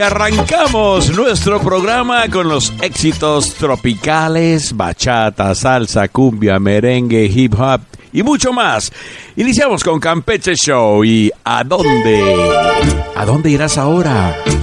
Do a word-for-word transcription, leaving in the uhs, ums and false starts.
arrancamos nuestro programa con los éxitos tropicales, bachata, salsa, cumbia, merengue, hip hop y mucho más. Iniciamos con Campeche Show y ¿a dónde? ¿A dónde irás ahora?